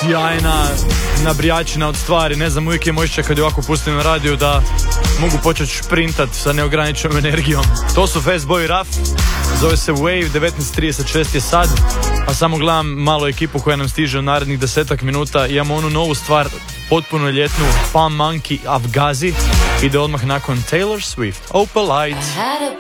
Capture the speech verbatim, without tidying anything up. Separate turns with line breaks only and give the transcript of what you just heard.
sjajna nabrijačina od stvari. Ne znam, uvijek je moćće kad je ovako pustim na radiju da mogu početi šprintat sa neograničenom energijom. To su Fastboy i Raf, zove se Wave, devetnaest trideset šest je sad, a samo gledam malo ekipu koja nam stiže u narednih desetak minuta. Imamo onu novu stvar, potpuno ljetnu, Palm Monkey Afgazi, ide odmah nakon Taylor Swift, Opal Lights.